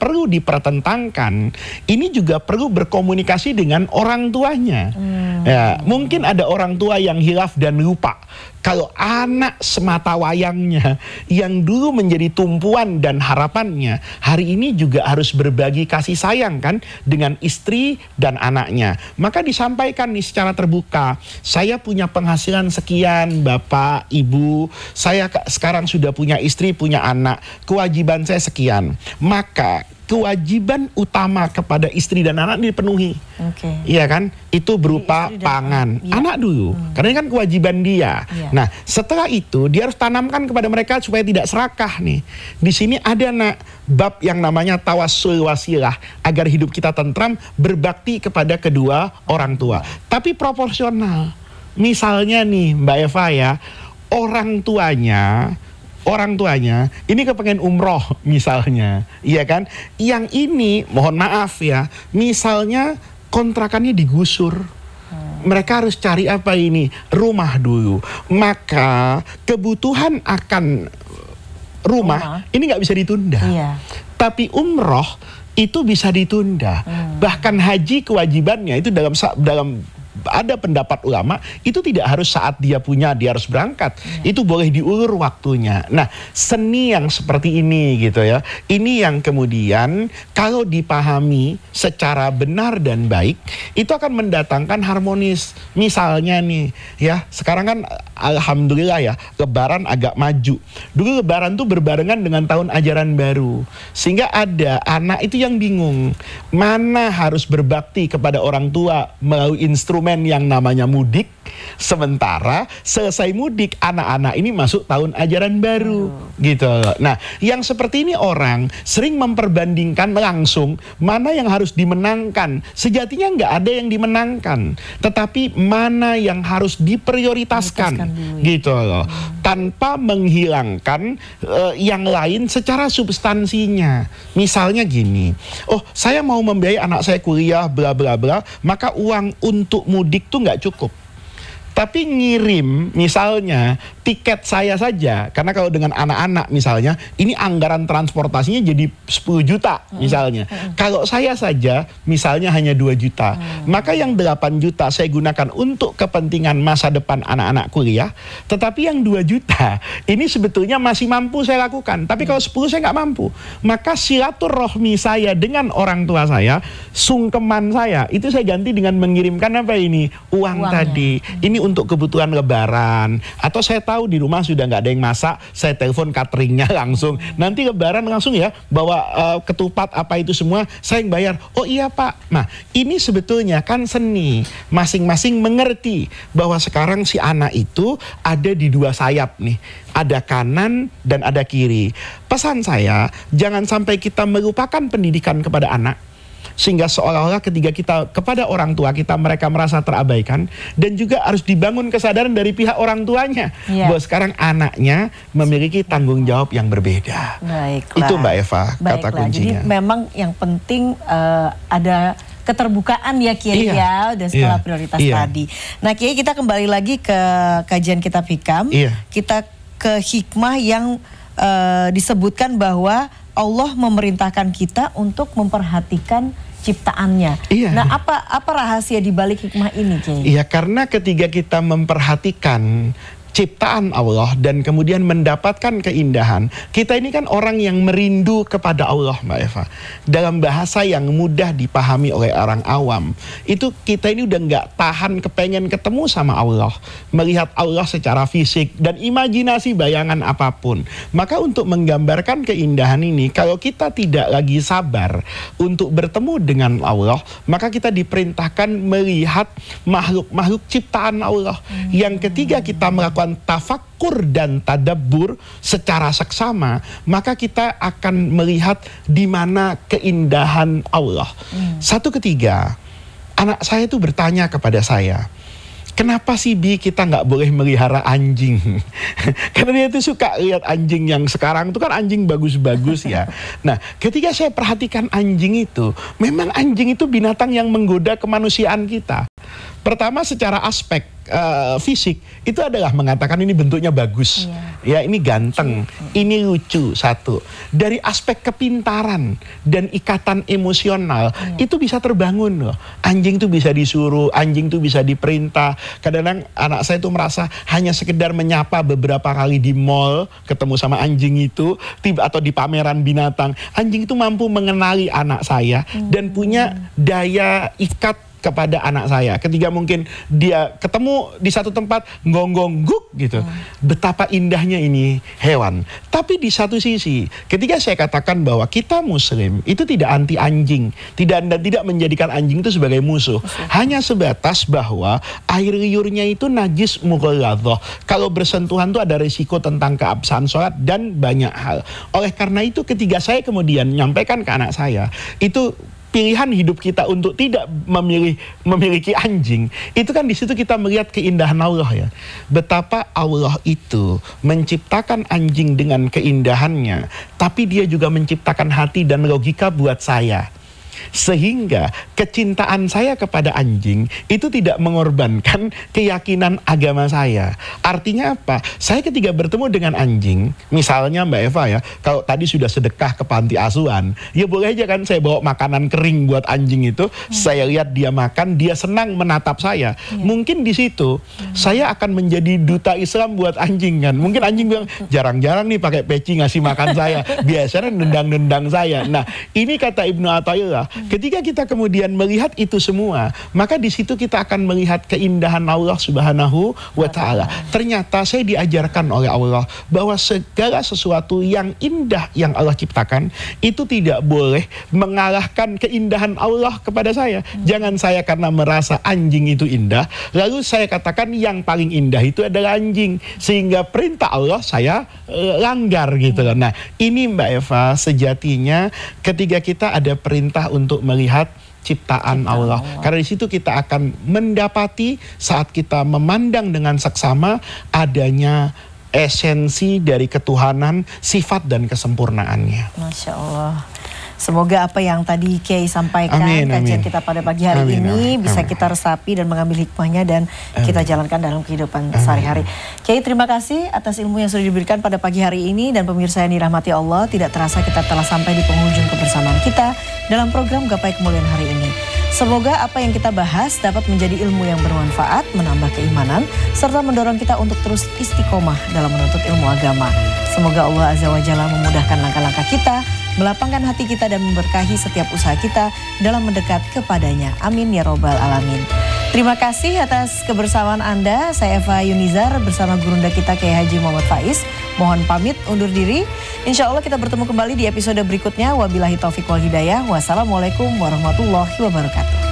perlu dipertentangkan, ini juga perlu berkomunikasi dengan orang tuanya. Ya, mungkin ada orang tua yang hilaf dan lupa kalau anak semata wayangnya yang dulu menjadi tumpuan dan harapannya, hari ini juga harus berbagi kasih sayang kan dengan istri dan anaknya. Maka disampaikan nih secara terbuka, saya punya penghasilan sekian Bapak, Ibu, saya sekarang sudah punya istri, punya anak, kewajiban saya sekian. Maka kewajiban utama kepada istri dan anak dipenuhi. Iya kan? Itu berupa pangan. Anak dulu. Karena ini kan kewajiban dia. Nah, setelah itu dia harus tanamkan kepada mereka supaya tidak serakah nih. Di sini ada bab yang namanya tawassul wasilah, agar hidup kita tentram, berbakti kepada kedua orang tua. Tapi proporsional. Misalnya nih Mbak Eva ya, orang tuanya ini kepengen umroh misalnya, iya kan? Yang ini mohon maaf ya, misalnya kontrakannya digusur. Mereka harus cari apa ini? Rumah dulu. Maka kebutuhan akan rumah ini nggak bisa ditunda. Tapi umroh itu bisa ditunda. Bahkan haji kewajibannya itu dalam ada pendapat ulama itu tidak harus saat dia harus berangkat, itu boleh diulur waktunya. Nah, seni yang seperti ini gitu ya, ini yang kemudian kalau dipahami secara benar dan baik itu akan mendatangkan harmonis. Misalnya nih ya, sekarang kan alhamdulillah ya, Lebaran agak maju. Dulu Lebaran tuh berbarengan dengan tahun ajaran baru, sehingga ada anak itu yang bingung mana harus berbakti kepada orang tua melalui instrumen yang namanya mudik. Sementara selesai mudik anak-anak ini masuk tahun ajaran baru gitu. Nah, yang seperti ini orang sering memperbandingkan langsung mana yang harus dimenangkan. Sejatinya nggak ada yang dimenangkan, tetapi mana yang harus diprioritaskan gitu loh, tanpa menghilangkan yang lain secara substansinya. Misalnya gini, oh saya mau membiayai anak saya kuliah bla bla bla, maka uang untuk mudik tuh nggak cukup. Tapi ngirim misalnya tiket saya saja, karena kalau dengan anak-anak misalnya ini anggaran transportasinya jadi 10 juta misalnya. Kalau saya saja misalnya hanya 2 juta, maka yang 8 juta saya gunakan untuk kepentingan masa depan anak-anak kuliah. Tetapi yang 2 juta ini sebetulnya masih mampu saya lakukan. Tapi kalau 10 saya nggak mampu, maka silaturahmi saya dengan orang tua saya, sungkeman saya, itu saya ganti dengan mengirimkan apa ini? Uang tadi. Ini untuk kebutuhan Lebaran. Atau saya tahu di rumah sudah nggak ada yang masak, saya telepon cateringnya langsung. Nanti Lebaran langsung ya bawa ketupat apa itu semua saya yang bayar. Oh iya Pak. Nah, ini sebetulnya kan seni. Masing-masing mengerti bahwa sekarang si anak itu ada di dua sayap nih. Ada kanan dan ada kiri. Pesan saya, jangan sampai kita melupakan pendidikan kepada anak, sehingga seolah-olah ketika kita kepada orang tua kita, mereka merasa terabaikan. Dan juga harus dibangun kesadaran dari pihak orang tuanya bahwa sekarang anaknya memiliki tanggung jawab yang berbeda. Itu Mbak Eva kata kuncinya. Jadi memang yang penting ada keterbukaan ya Kiai ya, dan skala prioritas tadi. Nah Kiai, kita kembali lagi ke kajian kitab Hikam. Kita ke hikmah yang disebutkan bahwa Allah memerintahkan kita untuk memperhatikan ciptaannya. Nah, apa rahasia di balik hikmah ini, Kiai? Iya, karena ketika kita memperhatikan ciptaan Allah dan kemudian mendapatkan keindahan, kita ini kan orang yang merindu kepada Allah, Mbak Eva. Dalam bahasa yang mudah dipahami oleh orang awam, itu kita ini udah nggak tahan kepengen ketemu sama Allah, melihat Allah secara fisik dan imajinasi bayangan apapun. Maka untuk menggambarkan keindahan ini, kalau kita tidak lagi sabar untuk bertemu dengan Allah, maka kita diperintahkan melihat makhluk-makhluk ciptaan Allah. Yang ketiga, kita melakukan tafakkur dan tadabbur secara seksama, maka kita akan melihat di mana keindahan Allah. Satu ketiga, anak saya itu bertanya kepada saya, kenapa sih Bi kita nggak boleh melihara anjing? Karena dia itu suka lihat anjing yang sekarang itu kan anjing bagus-bagus ya. Nah, ketika saya perhatikan anjing itu, memang anjing itu binatang yang menggoda kemanusiaan kita. Pertama secara aspek fisik itu adalah mengatakan ini bentuknya bagus, ya ini ganteng, ini lucu satu. Dari aspek kepintaran dan ikatan emosional itu bisa terbangun loh. Anjing tuh bisa disuruh, anjing tuh bisa diperintah. Kadang-kadang anak saya tuh merasa hanya sekedar menyapa beberapa kali di mall, ketemu sama anjing itu, atau di pameran binatang, anjing itu mampu mengenali anak saya dan punya daya ikat kepada anak saya. Ketika mungkin dia ketemu di satu tempat gonggong guk gitu. Betapa indahnya ini hewan. Tapi di satu sisi, ketika saya katakan bahwa kita muslim itu tidak anti anjing, tidak menjadikan anjing itu sebagai musuh. Hanya sebatas bahwa air liurnya itu najis mughalladhah. Kalau bersentuhan itu ada risiko tentang keabsahan sholat dan banyak hal. Oleh karena itu ketika saya kemudian menyampaikan ke anak saya, itu pilihan hidup kita untuk tidak memiliki anjing, itu kan di situ kita melihat keindahan Allah ya. Betapa Allah itu menciptakan anjing dengan keindahannya, tapi dia juga menciptakan hati dan logika buat saya. Sehingga kecintaan saya kepada anjing itu tidak mengorbankan keyakinan agama saya. Artinya apa? Saya ketika bertemu dengan anjing, misalnya Mbak Eva ya, kalau tadi sudah sedekah ke panti asuhan, ya boleh aja kan saya bawa makanan kering buat anjing itu, saya lihat dia makan, dia senang menatap saya. Mungkin di situ saya akan menjadi duta Islam buat anjing kan. Mungkin anjing bilang, jarang-jarang nih pakai peci ngasih makan saya, biasanya nendang-nendang saya. Nah, ini kata Ibnu Athaillah, ketika kita kemudian melihat itu semua, maka di situ kita akan melihat keindahan Allah Subhanahu wa Ta'ala. Ternyata saya diajarkan oleh Allah bahwa segala sesuatu yang indah yang Allah ciptakan itu tidak boleh mengalahkan keindahan Allah kepada saya. Jangan saya karena merasa anjing itu indah, lalu saya katakan yang paling indah itu adalah anjing, sehingga perintah Allah saya langgar gitu. Nah, ini Mbak Eva, sejatinya ketika kita ada perintah untuk melihat ciptaan Allah. Karena di situ kita akan mendapati saat kita memandang dengan seksama adanya esensi dari ketuhanan, sifat dan kesempurnaannya. Masya Allah. Semoga apa yang tadi Kiai sampaikan, kajian kita pada pagi hari ini bisa kita resapi dan mengambil hikmahnya dan kita jalankan dalam kehidupan sehari-hari. Kiai, terima kasih atas ilmu yang sudah diberikan pada pagi hari ini, dan pemirsa yang dirahmati Allah, tidak terasa kita telah sampai di penghujung kebersamaan kita dalam program Gapai Kemuliaan hari ini. Semoga apa yang kita bahas dapat menjadi ilmu yang bermanfaat, menambah keimanan, serta mendorong kita untuk terus istiqomah dalam menuntut ilmu agama. Semoga Allah Azza wa Jalla memudahkan langkah-langkah kita, melapangkan hati kita dan memberkahi setiap usaha kita dalam mendekat kepadanya. Amin ya robbal alamin. Terima kasih atas kebersamaan Anda. Saya Eva Yunizar bersama gurunda kita Kiai Haji Muhammad Faiz. Mohon pamit undur diri. Insya Allah kita bertemu kembali di episode berikutnya. Wabillahi taufiq wal hidayah. Wassalamualaikum warahmatullahi wabarakatuh.